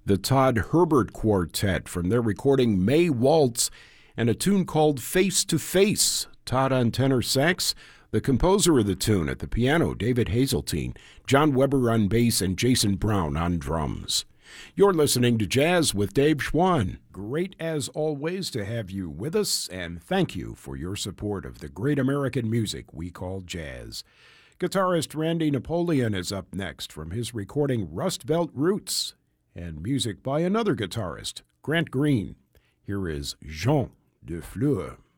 the Todd Herbert Quartet from their recording May Waltz and a tune called Face to Face. Todd on tenor sax, the composer of the tune at the piano, David Hazeltine, John Weber on bass, and Jason Brown on drums. You're listening to Jazz with Dave Schwann. Great as always to have you with us, and thank you for your support of the great American music we call jazz. Guitarist Randy Napoleon is up next from his recording Rust Belt Roots, and music by another guitarist, Grant Green. Here is Jean de Fleur.